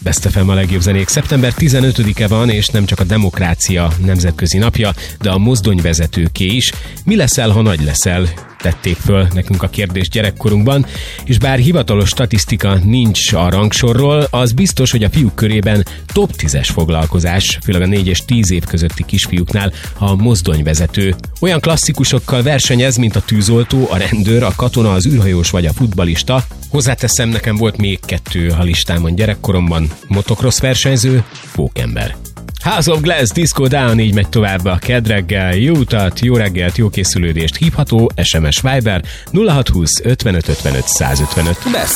Best FM a legjobb zenék. Szeptember 15-e van, és nem csak a demokrácia nemzetközi napja, de a mozdonyvezetőké is. Mi leszel, ha nagy leszel? Tették föl nekünk a kérdést gyerekkorunkban, és bár hivatalos statisztika nincs a rangsorról, az biztos, hogy a fiúk körében top 10-es foglalkozás, főleg a 4 és 10 év közötti kisfiúknál a mozdonyvezető. Olyan klasszikusokkal versenyez, mint a tűzoltó, a rendőr, a katona, az űrhajós vagy a futballista. Hozzáteszem, nekem volt még 2 a listámon gyerekkoromban: motocross versenyző, pókember. House of Glass, Disco Down, így megy tovább a Kedd reggel. Jó utat, jó reggelt, jó készülődést. Hívható SMS Viber 0620 55 55 155.